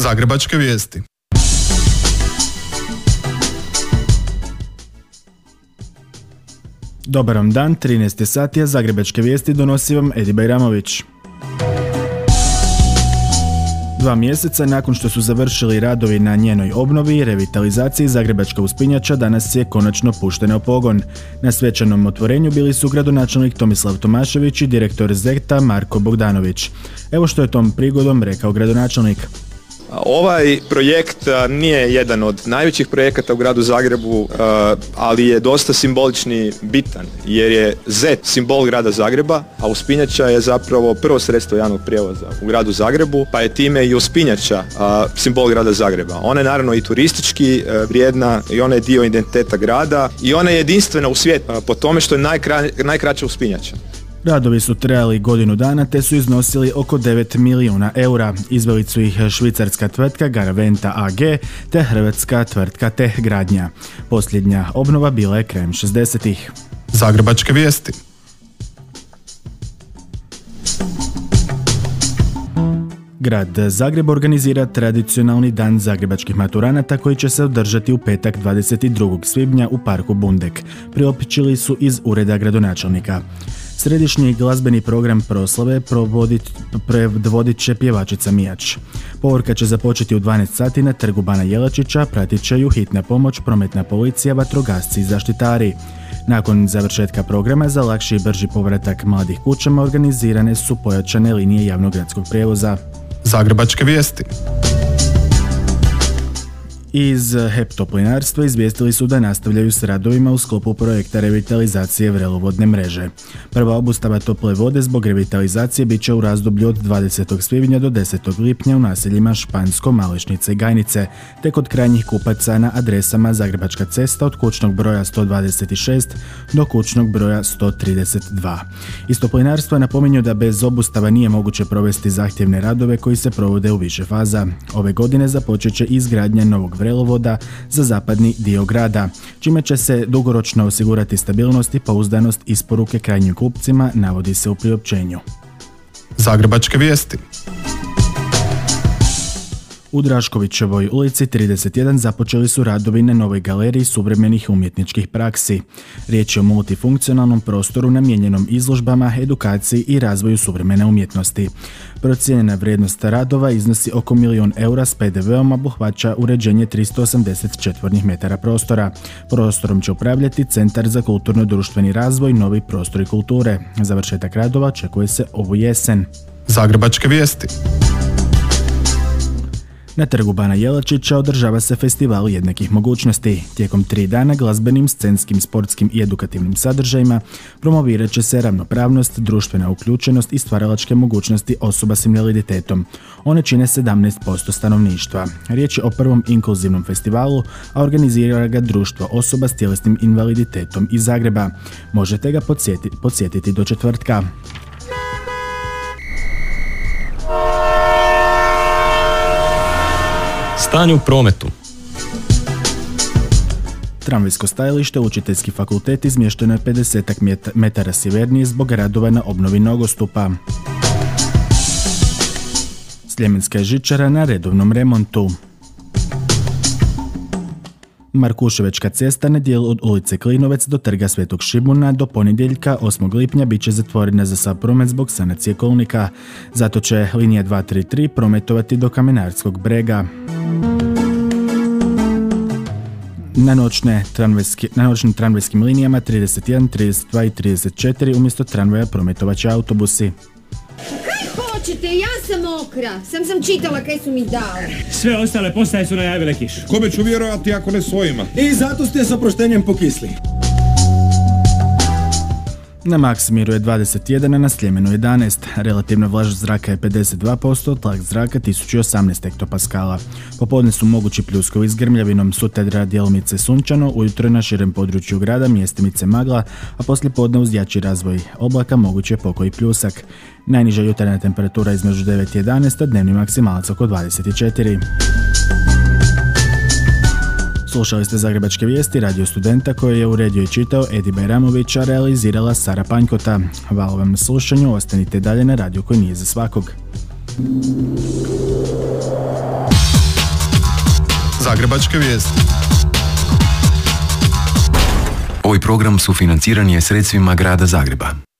Zagrebačke vijesti. Dobar vam dan, 13 sati, a Zagrebačke vijesti donosi vam Edi Bajramović. 2 mjeseca nakon što su završili radovi na njenoj obnovi i revitalizaciji, Zagrebačka uspinjača danas je konačno puštena u pogon. Na svečanom otvorenju bili su gradonačelnik Tomislav Tomašević i direktor ZET-a Marko Bogdanović. Evo što je tom prigodom rekao gradonačelnik. Ovaj projekt nije jedan od najvećih projekata u gradu Zagrebu, ali je dosta simbolični, bitan, jer je ZET simbol grada Zagreba, a uspinjača je zapravo prvo sredstvo javnog prijevoza u gradu Zagrebu, pa je time i uspinjača simbol grada Zagreba. Ona je naravno i turistički vrijedna i ona je dio identiteta grada i ona je jedinstvena u svijetu po tome što je najkraća uspinjača. Radovi su trajali godinu dana te su iznosili oko 9 milijuna eura. Izveli su ih švicarska tvrtka Garaventa AG te hrvatska tvrtka Teh Gradnja. Posljednja obnova bila je krajem 60-ih. Zagrebačke vijesti. Grad Zagreb organizira tradicionalni dan zagrebačkih maturanata koji će se održati u petak 22. svibnja u parku Bundek. Priopćili su iz ureda gradonačelnika. Središnji glazbeni program proslave predvodit će pjevačica Mijač. Povorka će započeti u 12 sati na trgu Bana Jelačića, pratit će ju hitna pomoć, prometna policija, vatrogasci i zaštitari. Nakon završetka programa za lakši i brži povratak mladih kućama organizirane su pojačane linije javnog gradskog prijevoza. Zagrebačke vijesti. Iz HEP Toplinarstva izvijestili su da nastavljaju s radovima u sklopu projekta revitalizacije vrelovodne mreže. Prva obustava tople vode zbog revitalizacije bit će u razdoblju od 20. svibnja do 10. lipnja u naseljima Špansko, Malešnice i Gajnice, te kod krajnjih kupaca na adresama Zagrebačka cesta od kućnog broja 126 do kućnog broja 132. Iz Toplinarstva napominju da bez obustava nije moguće provesti zahtjevne radove koji se provode u više faza. Ove godine započet će izgradnja novog vrelovoda za zapadni dio grada, čime će se dugoročno osigurati stabilnost i pouzdanost isporuke krajnjim kupcima, navodi se u priopćenju. Zagrebačke vijesti. U Draškovićevoj ulici 31 započeli su radovi na novoj galeriji suvremenih umjetničkih praksi. Riječ je o multifunkcionalnom prostoru namijenjenom izložbama, edukaciji i razvoju suvremene umjetnosti. Procijenjena vrijednost radova iznosi oko 1 milijun eura s PDV-om, obuhvaća uređenje 380 četvornih metara prostora. Prostorom će upravljati Centar za kulturno-društveni razvoj, Novi prostori kulture. Završetak radova očekuje se ovu jesen. Zagrebačke vijesti. Na trgu Bana Jelačića održava se festival jednakih mogućnosti. Tijekom 3 dana glazbenim, scenskim, sportskim i edukativnim sadržajima promovirat će se ravnopravnost, društvena uključenost i stvaralačke mogućnosti osoba s invaliditetom. One čine 17% stanovništva. Riječ je o prvom inkluzivnom festivalu, a organizira ga Društvo osoba s tjelesnim invaliditetom iz Zagreba. Možete ga podsjetiti do četvrtka. Stanje u prometu. Tramvajsko stajalište, Učiteljski fakultet izmješteno je 50 metara sjevernije zbog radova na obnovi nogostupa. Sljemenska je žičara na redovnom remontu. Markuševečka cesta na dijelu od ulice Klinovec do trga Svetog Šibuna do ponedjeljka 8. lipnja bit će zatvorena za sav promet zbog sanacije kolnika. Zato će linija 233 prometovati do Kamenarskog brega. Na noćnim tramvajskim linijama 31, 32 i 34 umjesto tramvaja prometovat će autobusi. Kaj hoćete? Ja sam mokra. Sam čitala kaj su mi dali. Sve ostale postaje su najavile kišu. Kome ću vjerovati ako ne svojima? I zato ste s oproštenjem pokisli. Na Maksimiru je 21, a na Sljemenu 11. Relativna vlažnost zraka je 52%, tlak zraka 1018 hektopaskala. Popodne su mogući pljuskovi s grmljavinom, sutra djelomice sunčano, ujutro na širem području grada mjestimice magla, a poslijepodne uz jači razvoj oblaka moguće pokoji pljusak. Najniža jutarnja temperatura između 9 i 11, a dnevni maksimalac oko 24. Slušali ste Zagrebačke vijesti, radio studenta koje je uredio i čitao Edi Bajramović, a realizirala Sara Panjkota. Hvala vam na slušanju, ostanite dalje na radiju koji nije za svakog. Zagrebačke vijesti. Ovaj program sufinanciran je sredstvima Grada Zagreba.